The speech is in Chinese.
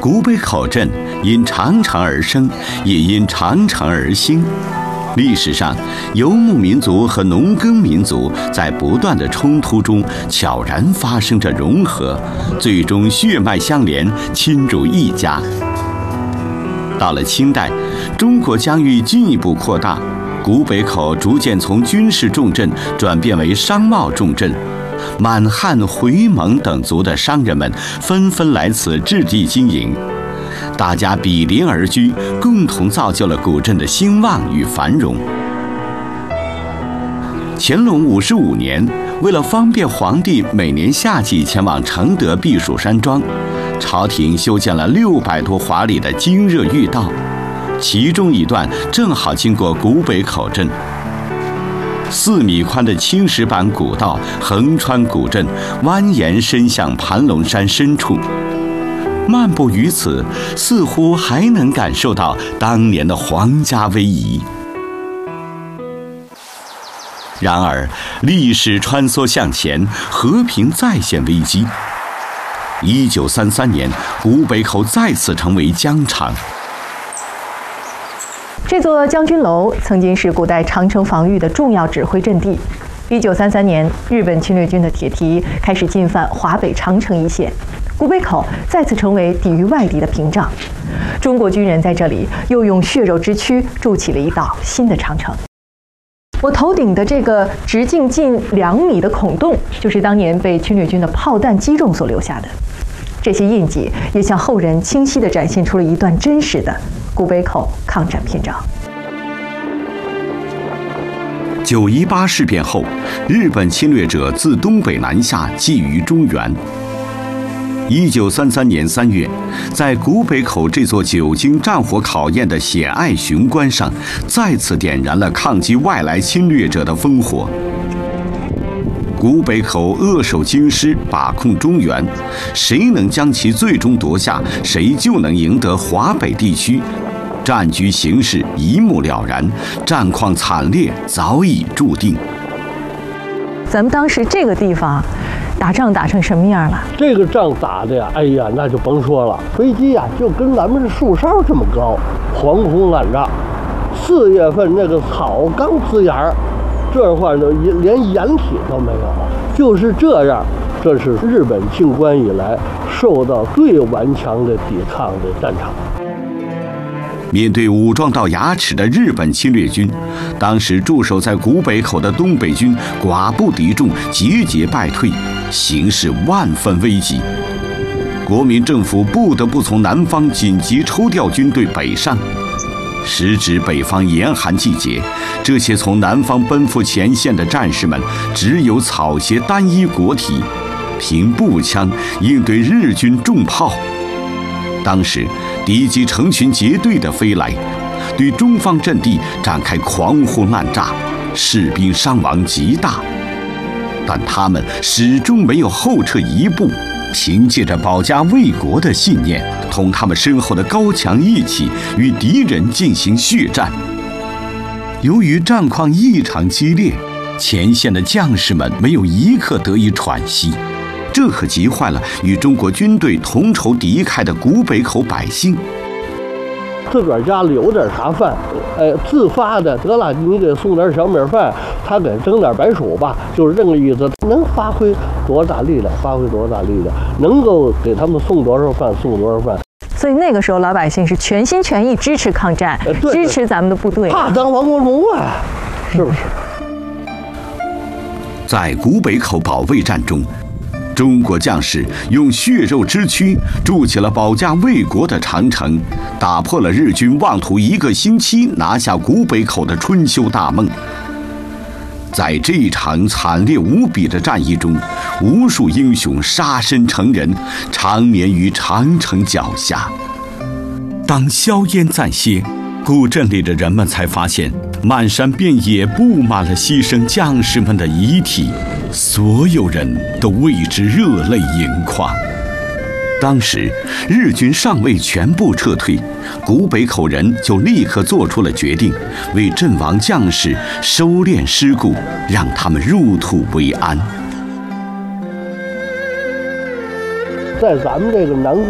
古北口镇因长城而生，也因长城而兴。历史上，游牧民族和农耕民族在不断的冲突中悄然发生着融合，最终血脉相连，亲如一家。到了清代，中国疆域进一步扩大，古北口逐渐从军事重镇转变为商贸重镇。满汉、回蒙等族的商人们纷纷来此置地经营，大家比邻而居，共同造就了古镇的兴旺与繁荣。乾隆55年，为了方便皇帝每年夏季前往承德避暑山庄，朝廷修建了600多华里的经热御道，其中一段正好经过古北口镇。4米宽的青石板古道横穿古镇，蜿蜒伸向盘龙山深处。漫步于此，似乎还能感受到当年的皇家威仪。然而，历史穿梭向前，和平再现危机。1933年，古北口再次成为疆场。 这座将军楼曾经是古代长城防御的重要指挥阵地。1933年，日本侵略军的铁蹄开始进犯华北长城一线，古北口再次成为抵御外敌的屏障。中国军人在这里又用血肉之躯筑起了一道新的长城。我头顶的这个直径近2米的孔洞，就是当年被侵略军的炮弹击中所留下的。这些印记也向后人清晰地展现出了一段真实的古北口抗战篇章。 9·18事变后，日本侵略者自东北南下，觊觎中原。1933年3月，在古北口这座久经战火考验的险隘雄关上，再次点燃了抗击外来侵略者的烽火。古北口扼守京师，把控中原，谁能将其最终夺下，谁就能赢得华北地区。战局形势一目了然，战况惨烈早已注定。 咱们当时这个地方打仗打成什么样了？ 这个仗打的呀，哎呀，那就甭说了，飞机呀就跟咱们这树梢这么高，惶恐乱炸。4月份那个草刚呲芽儿，这话呢连掩体都没有，就是这样。这是日本进关以来受到最顽强的抵抗的战场。 面对武装到牙齿的日本侵略军，当时驻守在古北口的东北军寡不敌众，节节败退，形势万分危急。国民政府不得不从南方紧急抽调军队北上。时值北方严寒季节，这些从南方奔赴前线的战士们只有草鞋单衣裹体，凭步枪应对日军重炮。当时敌机成群结队地飞来，对中方阵地展开狂轰滥炸，士兵伤亡极大。但他们始终没有后撤一步，凭借着保家卫国的信念，同他们身后的高强义气，与敌人进行血战。由于战况异常激烈，前线的将士们没有一刻得以喘息，这可急坏了与中国军队同仇敌忾的古北口百姓。 自个儿家里有点啥饭，自发的得了，你给送点小米饭，他给蒸点白薯吧，就是这个意思。能发挥多大力量，发挥多大力量，能够给他们送多少饭，送多少饭。 所以那个时候老百姓是全心全意支持抗战，支持咱们的部队， 怕当亡国奴啊，是不是？ 在古北口保卫战中，中国将士用血肉之躯筑起了保家卫国的长城，打破了日军妄图1个星期拿下古北口的春秋大梦。在这一场惨烈无比的战役中，无数英雄杀身成仁，长眠于长城脚下。当硝烟暂歇，古镇里的人们才发现，漫山遍野布满了牺牲将士们的遗体，所有人都为之热泪盈眶。当时日军尚未全部撤退，古北口人就立刻做出了决定，为阵亡将士收敛尸骨，让他们入土为安。 在咱们这个南